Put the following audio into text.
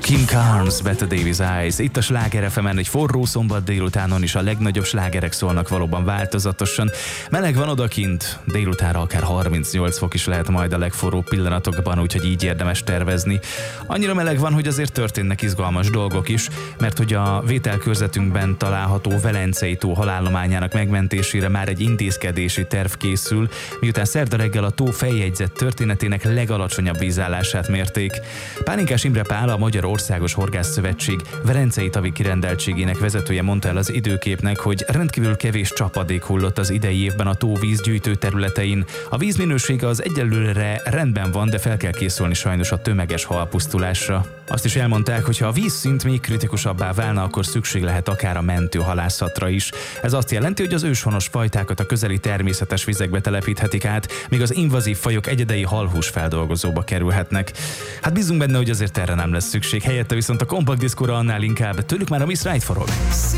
Kim Carnes, Better Davis Eyes. Itt a Sláger FM-en egy forró szombat délutánon is a legnagyobb slágerek szólnak valóban változatosan. Meleg van odakint, délutánra akár 38 fok is lehet majd a legforróbb pillanatokban, úgyhogy így érdemes tervezni. Annyira meleg van, hogy azért történnek izgalmas dolgok is, mert hogy a vételkörzetünkben található Velencei tó halállományának megmentésére már egy intézkedési terv készül, miután szerda reggel a tó feljegyzett történetének legalacsonyabb vízállását mérték. Pálinkás Imre Pál, a Magyar Országos Horgászszövetség Velencei tavi kirendeltségének vezetője mondta el az Időképnek, hogy rendkívül kevés csapadék hullott az idei évben a tó vízgyűjtő területein. A vízminősége az egyelőre rendben van, de fel kell készülni sajnos a tömeges halpusztulásra. Azt is elmondták, hogy ha a vízszint még kritikusabbá válna, akkor szükség lehet akár a mentőhalászatra is. Ez azt jelenti, hogy az őshonos fajtákat a közeli természetes vizekbe telepíthetik át, míg az invazív fajok egyedei halhús feldolgozóba kerülhetnek. Hát bízunk benne, hogy azért erre nem lesz szükség, helyette viszont a Compact Discóra annál inkább, tőlük már a Miss Right forog.